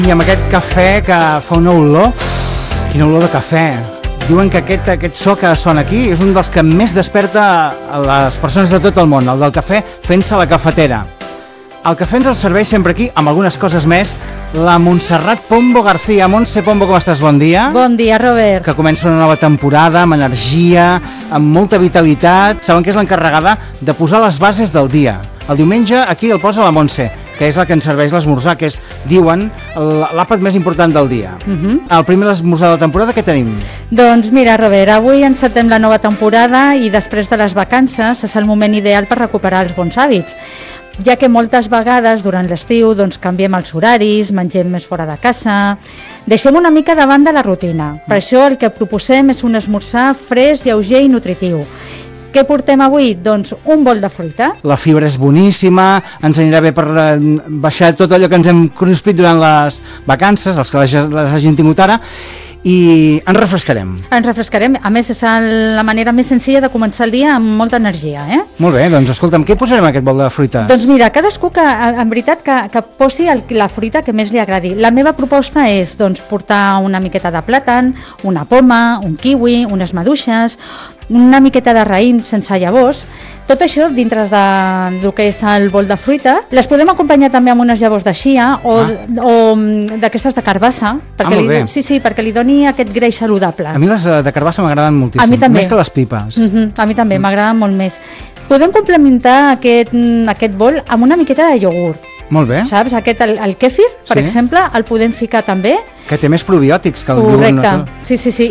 I amb aquest cafè que fa una olor, quina olor de cafè. Diuen que aquest so que sona aquí és un dels que més desperta a les persones de tot el món, el del cafè fent-se a la cafetera. El cafè ens el serveix sempre aquí, amb algunes coses més, la Montserrat Pombo García. Montse Pombo, com estàs? Bon dia. Bon dia, Robert. Que comença una nova temporada, amb energia, amb molta vitalitat. Saben que és l'encarregada de posar les bases del dia. El diumenge aquí el posa la Montse, que és la que ens serveix l'esmorzar, que és, diuen, l'àpat més important del dia. El primer esmorzar de la temporada, què tenim? Doncs mira, Robert, avui encetem la nova temporada i després de les vacances és el moment ideal per recuperar els bons hàbits, ja que moltes vegades durant l'estiu doncs, canviem els horaris, mengem més fora de casa, deixem una mica de banda la rutina. Per això el que proposem és un esmorzar fresc, lleuger i nutritiu. Què portem avui? Doncs un bol de fruita. La fibra és boníssima, ens anirà bé per baixar tot allò que ens hem cruspit durant les vacances, els que les hagin tingut ara, i ens refrescarem. Ens refrescarem, a més és la manera més senzilla de començar el dia amb molta energia. Molt bé, doncs escolta'm, què posarem en aquest bol de fruites? Doncs mira, cadascú en veritat que posi la fruita que més li agradi. La meva proposta és doncs, portar una miqueta de plàtan, una poma, un kiwi, unes maduixes, una miqueta de raïm sense llavors. Tot això dintre del que és el bol de fruita. Les podem acompanyar també amb unes llavors de xia o d'aquestes de carbassa, perquè li doni aquest greix saludable. A mi les de carbassa m'agraden moltíssim, a mi també. Més que les pipes. A mi també, m'agraden molt més. Podem complementar aquest bol amb una miqueta de iogurt. Molt bé. Saps? El kèfir, per exemple, el podem ficar també. Que té més probiòtics que el iogurt. Correcte, sí.